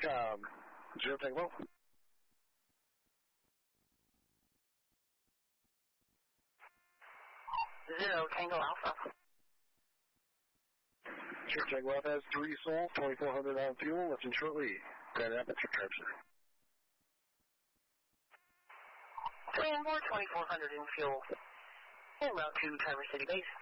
Zero Tango. Zero Tango Alpha. Zero Tango Alpha has 3 Sol, 2400 on fuel, lifting shortly. Grand Rapids for Traverser. 3 and more, 2400 in fuel. En route to Traverse City Base.